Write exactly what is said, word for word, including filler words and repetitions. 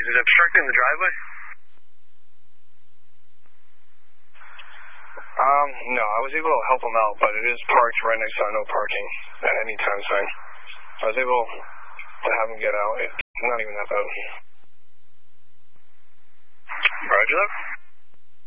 Is it obstructing the driveway? Um, no, I was able to help him out, but it is parked right next to our no parking at any time sign. I was able to have him get out. It's not even that bad. Roger that.